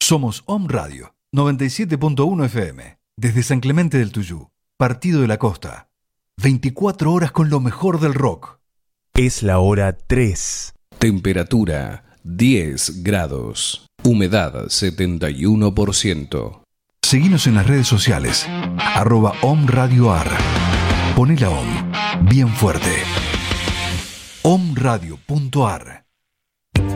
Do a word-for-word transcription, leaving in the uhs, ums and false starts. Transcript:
Somos Om Radio, noventa y siete punto uno F M, desde San Clemente del Tuyú, Partido de la Costa. veinticuatro horas con lo mejor del rock. Es la hora tres. Temperatura diez grados. Humedad setenta y uno por ciento. Seguinos en las redes sociales, arroba Om Radio Ar. Poné la Om bien fuerte. om radio punto ar